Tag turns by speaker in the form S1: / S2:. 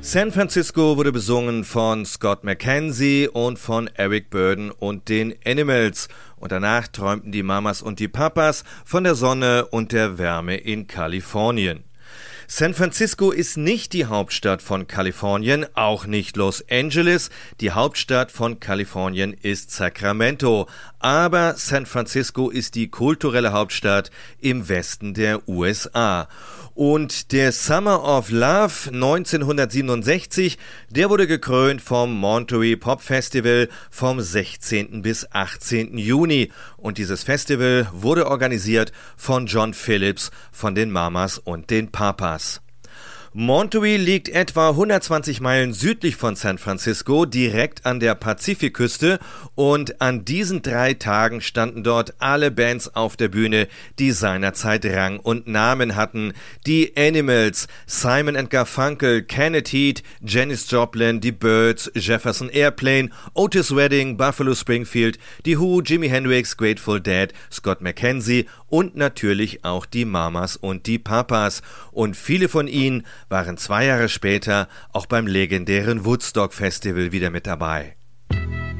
S1: San Francisco wurde besungen von Scott McKenzie und von Eric Burdon und den Animals. Und danach träumten die Mamas und die Papas von der Sonne und der Wärme in Kalifornien. San Francisco ist nicht die Hauptstadt von Kalifornien, auch nicht Los Angeles. Die Hauptstadt von Kalifornien ist Sacramento. Aber San Francisco ist die kulturelle Hauptstadt im Westen der USA. Und der Summer of Love 1967, der wurde gekrönt vom Monterey Pop Festival vom 16. bis 18. Juni. Und dieses Festival wurde organisiert von John Phillips von den Mamas und den Papas. Monterey liegt etwa 120 Meilen südlich von San Francisco, direkt an der Pazifikküste, und an diesen 3 Tagen standen dort alle Bands auf der Bühne, die seinerzeit Rang und Namen hatten. Die Animals, Simon & Garfunkel, Kenneth Heat, Janis Joplin, die Byrds, Jefferson Airplane, Otis Redding, Buffalo Springfield, die Who, Jimi Hendrix, Grateful Dead, Scott McKenzie und natürlich auch die Mamas und die Papas. Und viele von ihnen waren 2 Jahre später auch beim legendären Woodstock Festival wieder mit dabei.